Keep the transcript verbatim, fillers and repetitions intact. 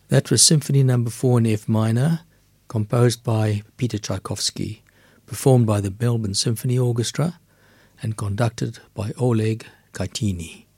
That was Symphony Number four in F minor, composed by Peter Tchaikovsky, performed by the Melbourne Symphony Orchestra and conducted by Oleg Kaitiny.